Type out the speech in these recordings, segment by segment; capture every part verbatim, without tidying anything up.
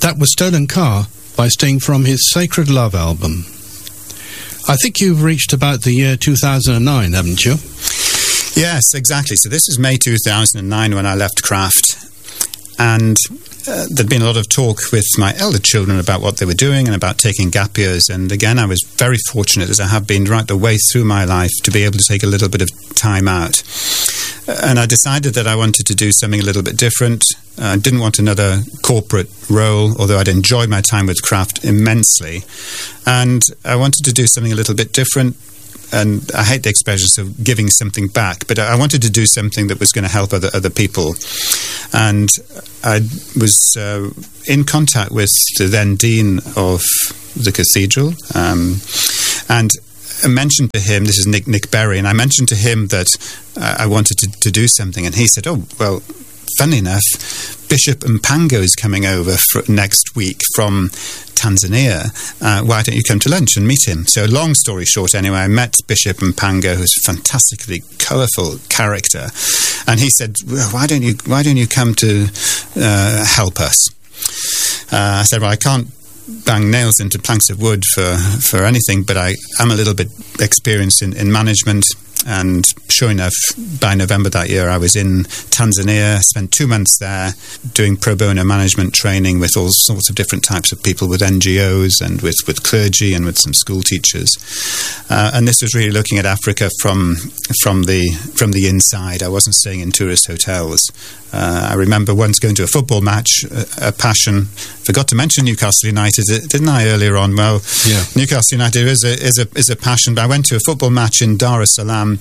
That was Stolen Car by Sting from his Sacred Love album. I think you've reached about the year two thousand nine, haven't you? Yes, exactly. So this is May two thousand nine when I left Kraft. And uh, there'd been a lot of talk with my elder children about what they were doing and about taking gap years. And again, I was very fortunate, as I have been right the way through my life, to be able to take a little bit of time out. And I decided that I wanted to do something a little bit different. I uh, didn't want another corporate role, although I'd enjoyed my time with Kraft immensely. And I wanted to do something a little bit different. And I hate the expression of giving something back, but I wanted to do something that was going to help other other people. And I was uh, in contact with the then dean of the cathedral, um, and I mentioned to him, this is Nick Nick Berry, and I mentioned to him that uh, I wanted to, to do something, and he said, oh, well, funnily enough, Bishop Mpango is coming over for next week from Tanzania. Uh, why don't you come to lunch and meet him? So long story short, anyway, I met Bishop Mpango, who's a fantastically colourful character, and he said, well, why don't you why don't you come to uh, help us? Uh, I said, well, I can't bang nails into planks of wood for, for anything, but I am a little bit experienced in, in management. And sure enough, by November that year, I was in Tanzania, spent two months there doing pro bono management training with all sorts of different types of people, with N G Os and with, with clergy and with some school teachers. Uh, and this was really looking at Africa from from the from the inside. I wasn't staying in tourist hotels. Uh, I remember once going to a football match, a, a passion. Forgot to mention Newcastle United, didn't I, earlier on? Well, yeah. Newcastle United is a is a is a passion. But I went to a football match in Dar es Salaam,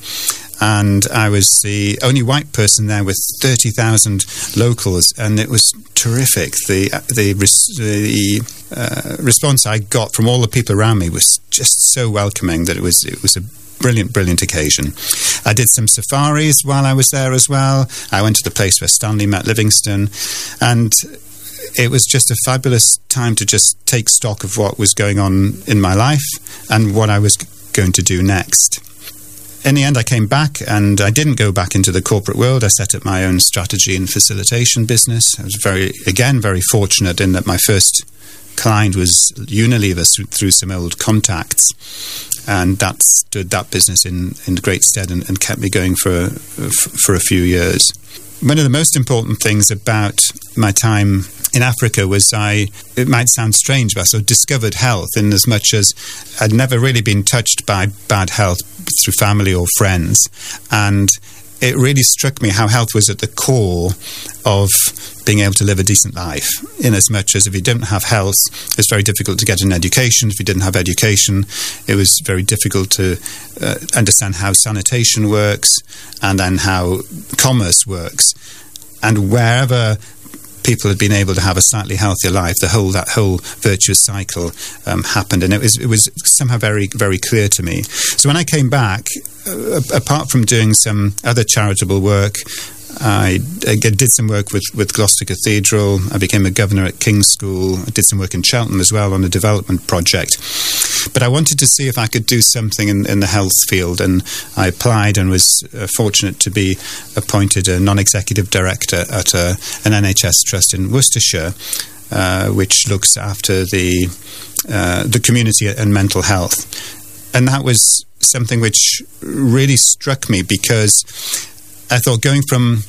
and I was the only white person there with thirty thousand locals, and it was terrific. The the the uh, response I got from all the people around me was just so welcoming that it was it was a brilliant, brilliant occasion. I did some safaris while I was there as well. I went to the place where Stanley met Livingstone, and it was just a fabulous time to just take stock of what was going on in my life and what I was going to do next. In the end, I came back, and I didn't go back into the corporate world. I set up my own strategy and facilitation business. I was very, again, very fortunate in that my first client was Unilever through some old contacts, and that stood that business in, in great stead and, and kept me going for for a few years. One of the most important things about my time in Africa was I, it might sound strange, but I sort of discovered health in as much as I'd never really been touched by bad health through family or friends. And it really struck me how health was at the core of being able to live a decent life, in as much as if you didn't have health, it's very difficult to get an education. If you didn't have education, it was very difficult to uh, understand how sanitation works and then how commerce works. And wherever people had been able to have a slightly healthier life, the whole that whole virtuous cycle um, happened, and it was it was somehow very very clear to me. So when I came back, uh, apart from doing some other charitable work, I, I did some work with, with Gloucester Cathedral. I became a governor at King's School. I did some work in Cheltenham as well on a development project. But I wanted to see if I could do something in, in the health field, and I applied and was uh, fortunate to be appointed a non-executive director at a, an N H S trust in Worcestershire, uh, which looks after the uh, the community and mental health. And that was something which really struck me, because I thought going from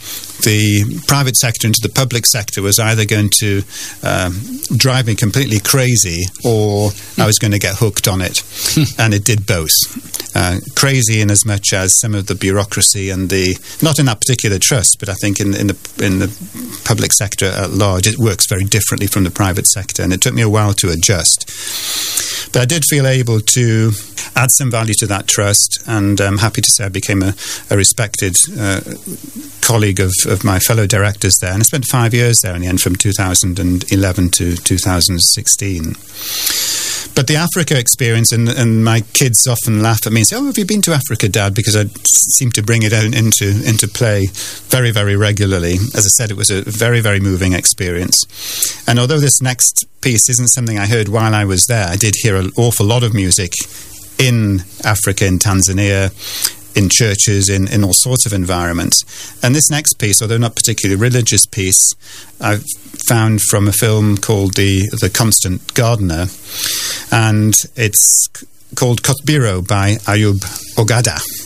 the private sector into the public sector was either going to um, drive me completely crazy, or I was going to get hooked on it. And it did both. Uh, crazy in as much as some of the bureaucracy and the, not in that particular trust, but I think in, in the in the public sector at large, it works very differently from the private sector, and it took me a while to adjust. But I did feel able to add some value to that trust, and I'm happy to say I became a, a respected uh, colleague of, of my fellow directors there, and I spent five years there in the end, from two thousand eleven to two thousand sixteen. But the Africa experience, and, and my kids often laugh at me and say, "Oh, have you been to Africa, Dad?" Because I seem to bring it out into, into play very, very regularly. As I said, it was a very, very moving experience. And although this next piece isn't something I heard while I was there, I did hear an awful lot of music in Africa, in Tanzania, in churches, in, in all sorts of environments. And this next piece, although not particularly religious piece, I've found from a film called The, the Constant Gardener, and it's called Kotbiro by Ayub Ogada.